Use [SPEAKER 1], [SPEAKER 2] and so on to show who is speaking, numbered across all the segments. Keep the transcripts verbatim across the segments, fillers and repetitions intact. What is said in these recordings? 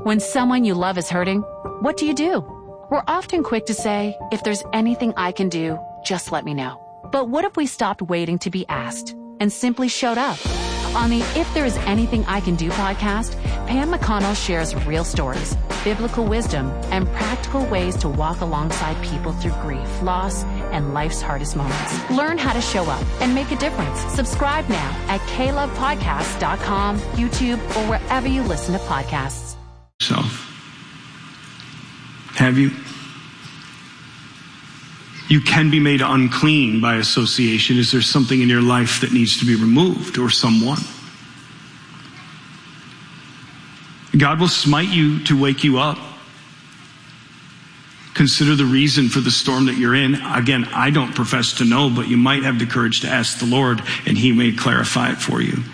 [SPEAKER 1] When someone you love is hurting, what do you do? We're often quick to say, if there's anything I can do, just let me know. But what if we stopped waiting to be asked and simply showed up? On the If There Is Anything I Can Do podcast, Pam McConnell shares real stories, biblical wisdom, and practical ways to walk alongside people through grief, loss, and life's hardest moments. Learn how to show up and make a difference. Subscribe now at k love podcast dot com, YouTube, or wherever you listen to podcasts.
[SPEAKER 2] Self. Have you? You can be made unclean by association. Is there something in your life that needs to be removed, or someone? God will smite you to wake you up. Consider the reason for the storm that you're in. Again, I don't profess to know, but you might have the courage to ask the Lord, and He may clarify it for you.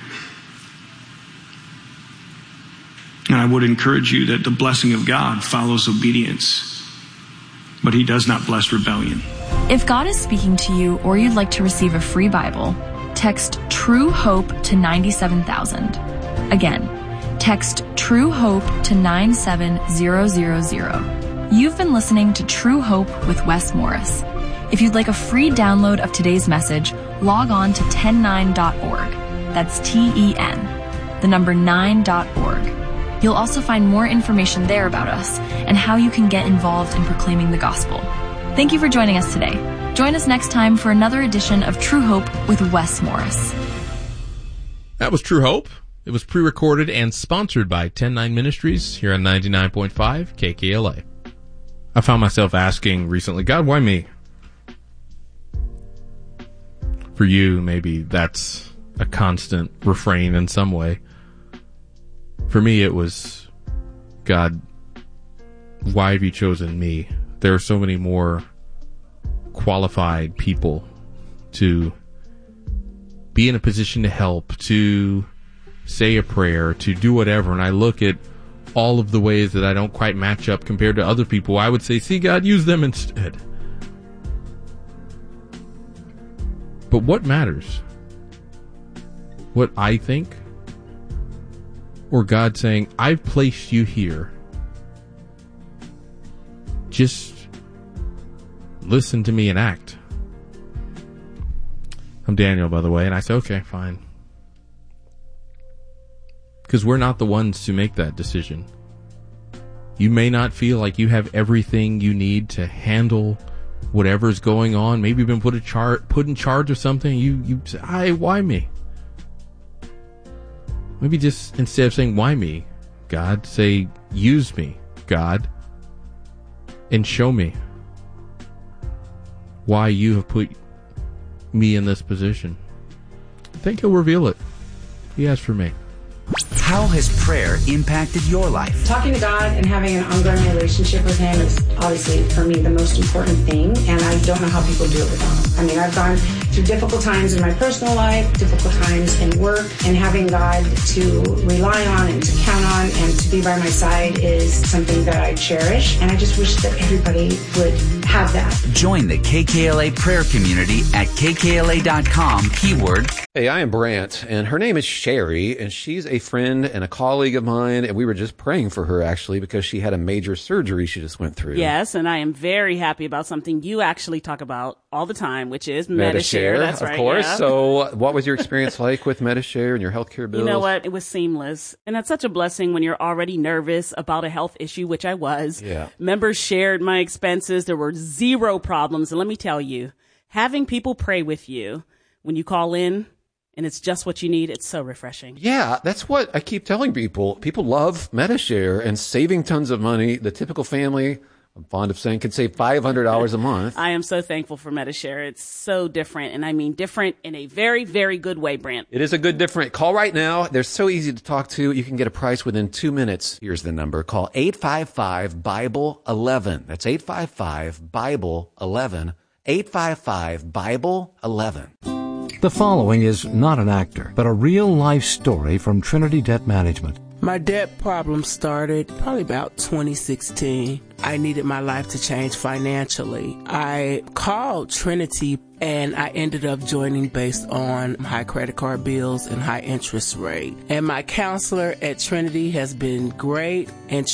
[SPEAKER 2] And I would encourage you that the blessing of God follows obedience, but He does not bless rebellion.
[SPEAKER 3] If God is speaking to you or you'd like to receive a free Bible, text True Hope to ninety-seven thousand. Again, text True Hope to nine seven zero zero zero. You've been listening to True Hope with Wes Morris. If you'd like a free download of today's message, log on to ten nine dot org. That's T E N, the number nine dot org. You'll also find more information there about us and how you can get involved in proclaiming the gospel. Thank you for joining us today. Join us next time for another edition of True Hope with Wes Morris.
[SPEAKER 4] That was True Hope. It was pre-recorded and sponsored by ten nine Ministries here on ninety-nine point five K K L A. I found myself asking recently, God, why me? For you, maybe that's a constant refrain in some way. For me, it was, God, why have you chosen me? There are so many more qualified people to be in a position to help, to say a prayer, to do whatever. And I look at all of the ways that I don't quite match up compared to other people. I would say, see, God, use them instead. But what matters? What I think? Or God saying, I've placed you here. Just listen to me and act. I'm Daniel, by the way, and I say, okay, fine. Because we're not the ones to make that decision. You may not feel like you have everything you need to handle whatever's going on. Maybe you've been put, a char- put in charge of something. You, you say, I, why me? Maybe just instead of saying, why me, God, say, use me, God, and show me why you have put me in this position. I think He'll reveal it. He has for me.
[SPEAKER 5] How has prayer impacted your life?
[SPEAKER 6] Talking to God and having an ongoing relationship with Him is obviously, for me, the most important thing, and I don't know how people do it without Him. I mean, I've gone through difficult times in my personal life, difficult times in work, and having God to rely on and to count on and to be by my side is something that I cherish, and I just wish that everybody would have that.
[SPEAKER 5] Join the K K L A prayer community at K K L A dot com, keyword.
[SPEAKER 7] Hey, I am Brant, and her name is Sherry, and she's a friend and a colleague of mine, and we were just praying for her, actually, because she had a major surgery she just went through.
[SPEAKER 8] Yes, and I am very happy about something you actually talk about all the time, which is Medi-Share. That's
[SPEAKER 7] of
[SPEAKER 8] right,
[SPEAKER 7] course.
[SPEAKER 8] yeah.
[SPEAKER 7] So what was your experience like with Medi-Share and your healthcare bills?
[SPEAKER 8] You know what? It was seamless. And that's such a blessing when you're already nervous about a health issue, which I was.
[SPEAKER 7] Yeah.
[SPEAKER 8] Members shared my expenses. There were zero problems. And let me tell you, having people pray with you when you call in, and it's just what you need, it's so refreshing.
[SPEAKER 7] Yeah, that's what I keep telling people. People love Medi-Share and saving tons of money. The typical family, I'm fond of saying, can save five hundred dollars a month.
[SPEAKER 8] I am so thankful for Medi-Share. It's so different, and I mean different in a very, very good way, Brant.
[SPEAKER 7] It is a good different. Call right now. They're so easy to talk to. You can get a price within two minutes. Here's the number. Call eight five five, Bible eleven. That's eight five five, Bible eleven. eight five five, Bible eleven.
[SPEAKER 9] The following is not an actor, but a real-life story from Trinity Debt Management.
[SPEAKER 10] My debt problem started probably about twenty sixteen. I needed my life to change financially. I called Trinity and I ended up joining based on high credit card bills and high interest rate. And my counselor at Trinity has been great and